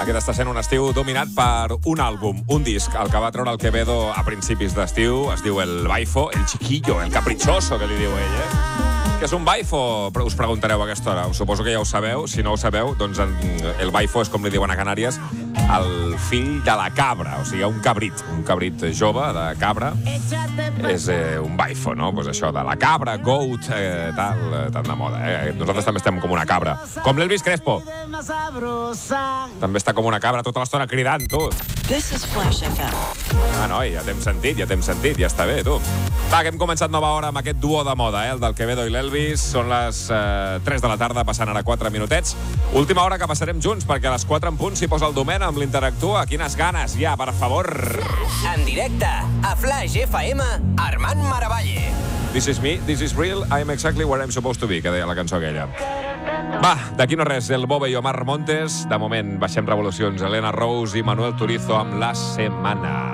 Aquest està sent un estiu dominat per un àlbum, un disc, el que va treure el Quevedo a principis d'estiu. Es diu El Baifo, el chiquillo, el caprichoso, que li diu ell, Què és un baifo? Us preguntareu a aquesta hora. Suposo que ja ho sabeu. Si no ho sabeu, doncs el baifo és, com li diuen a Canàries, el fill de la cabra, o sigui, un cabrit jove de cabra. És un baifo, no? Pues això, de la cabra, goat, tan de moda, Nosaltres també estem com una cabra. Com l'Elvis Crespo. També està com una cabra tota l'estona cridant, tu. This is Flash FM. Noi, ja t'hem sentit, ja està bé, tu. Va, que hem començat nova hora amb aquest duo de moda, el del Quevedo i l'Elvis. Són les 3 de la tarda, passant ara 4 minutets. Última hora que passarem junts, perquè a les 4 en punt s'hi posa el Domènec amb l'Interactua. Quines ganes, ja, per favor. En directe, a Flash FM, Armand Maravalle. This is me, this is real, I'm exactly where I'm supposed to be, que deia la cançó aquella. Va, d'aquí no res, el Bobe i Omar Montes. De moment, baixem revolucions. Elena Rose i Manuel Turizo amb La Semana.